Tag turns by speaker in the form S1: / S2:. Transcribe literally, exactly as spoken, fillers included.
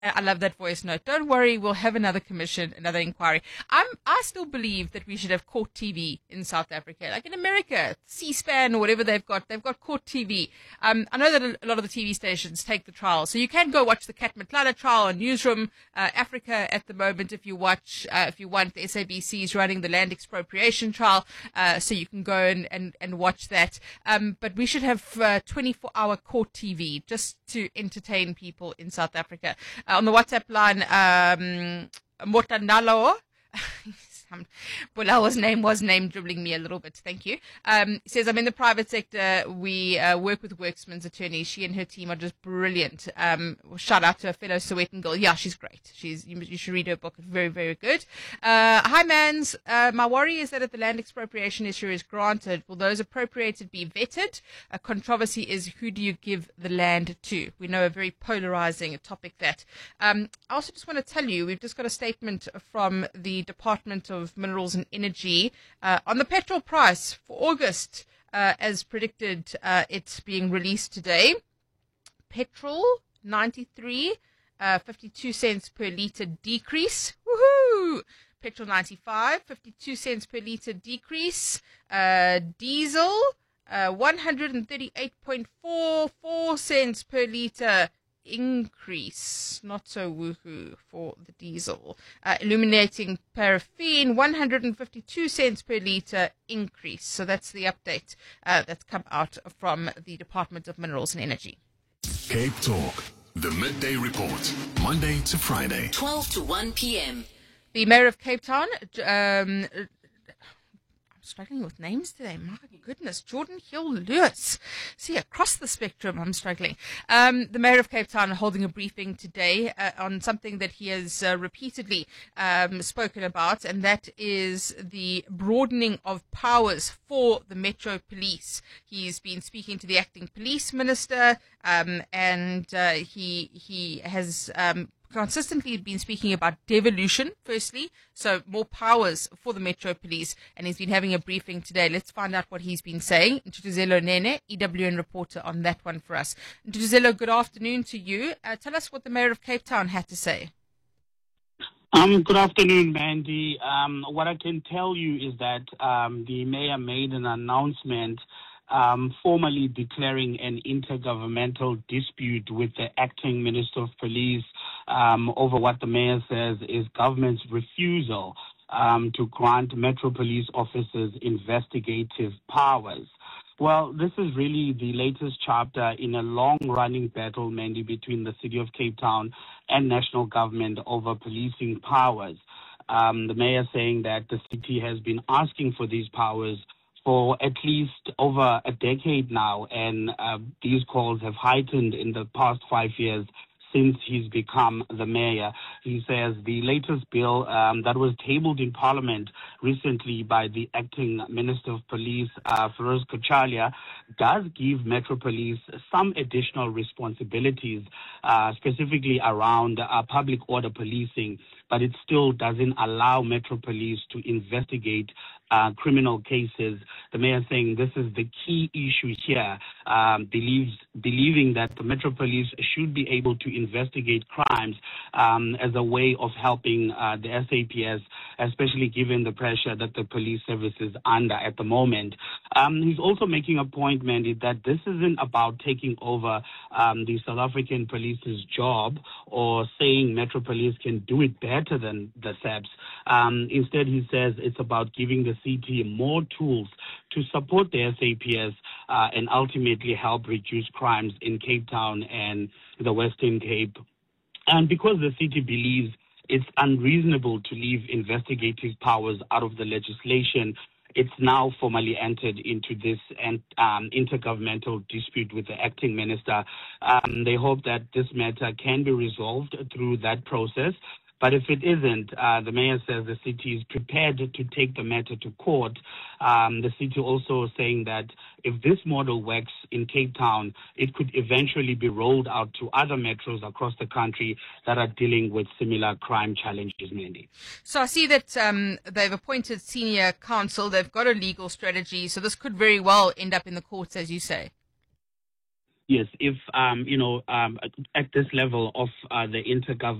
S1: I love that voice note. Don't worry, we'll have another commission, another inquiry. I'm, I still believe that we should have court T V in South Africa. Like in America, C-SPAN or whatever they've got, they've got court T V. Um, I know that a lot of the T V stations take the trial. So you can go watch the Kat Matlala trial on Newsroom uh, Africa at the moment if you watch, uh, if you want. The S A B C is running the land expropriation trial, uh, so you can go and, and, and watch that. Um, but we should have uh, twenty-four hour court T V just to entertain people in South Africa. Uh, on the WhatsApp line, um, Motanalo, Bulawa's name was name dribbling me a little bit. Thank you. Um, says, I'm in the private sector. We uh, work with Worksman's attorneys. She and her team are just brilliant. Um, shout out to a fellow Sowetan girl. Yeah, she's great. She's you, you should read her book. It's very, very good. Uh, hi, Mans. Uh, my worry is that if the land expropriation issue is granted, will those appropriated be vetted? A controversy is who do you give the land to? We know a very polarizing topic that. Um, I also just want to tell you, we've just got a statement from the Department of of Minerals and Energy uh, on the petrol price for August, uh, as predicted. Uh, it's being released today. Petrol ninety-three, uh, fifty-two cents per litre decrease. Woohoo! Petrol ninety-five, fifty-two cents per litre decrease. Uh, diesel uh, one hundred thirty-eight point four four cents per litre increase. Not so woohoo for the diesel. Uh, illuminating paraffin, one hundred fifty-two cents per litre increase. So that's the update uh, that's come out from the Department of Minerals and Energy.
S2: Cape Talk, the midday report, Monday to Friday,
S3: twelve to one p.m.
S1: The Mayor of Cape Town, um, struggling with names today. My goodness. Jordan Hill Lewis. See, across the spectrum, I'm struggling. Um, the Mayor of Cape Town holding a briefing today uh, on something that he has uh, repeatedly um, spoken about, and that is the broadening of powers for the Metro Police. He's been speaking to the acting police minister, um, and uh, he he has um, consistently been speaking about devolution, firstly, so more powers for the Metro Police, and he's been having a briefing today. Let's find out what he's been saying. Ntutuzelo Nene, E W N reporter on that one for us. Ntutuzelo, good afternoon to you. Uh, tell us what the Mayor of Cape Town had to say.
S4: Um, good afternoon, Mandy. Um, what I can tell you is that um, the Mayor made an announcement Um, formally declaring an intergovernmental dispute with the acting Minister of Police um, over what the mayor says is government's refusal um, to grant Metro Police officers investigative powers. Well, this is really the latest chapter in a long-running battle, Mandy, between the City of Cape Town and national government over policing powers. Um, the mayor saying that the city has been asking for these powers for at least over a decade now, and uh, these calls have heightened in the past five years since he's become the mayor. He says the latest bill um, that was tabled in Parliament recently by the acting Minister of Police, uh, Feroz Kachalia, does give Metro Police some additional responsibilities, uh, specifically around uh, public order policing, but it still doesn't allow Metro Police to investigate Uh, criminal cases. The mayor saying this is the key issue here, um, believes believing that the Metro Police should be able to investigate crimes um, as a way of helping uh, the S A P S, especially given the pressure that the police service is under at the moment. Um, he's also making a point, Mandy, that this isn't about taking over um, the South African police's job or saying Metro Police can do it better than the S A P S. Um, instead, he says it's about giving the C T more tools to support the S A P S uh, and ultimately help reduce crimes in Cape Town and the Western Cape. And because the city believes it's unreasonable to leave investigative powers out of the legislation, it's now formally entered into this um, intergovernmental dispute with the acting minister. Um, they hope that this matter can be resolved through that process. But if it isn't, uh, the mayor says the city is prepared to take the matter to court. Um, the city also saying that if this model works in Cape Town, it could eventually be rolled out to other metros across the country that are dealing with similar crime challenges, Mandy.
S1: So I see that um, they've appointed senior counsel. They've got a legal strategy. So this could very well end up in the courts, as you say.
S4: yes, if, um, you know, um, at this level of uh, the intergovernmental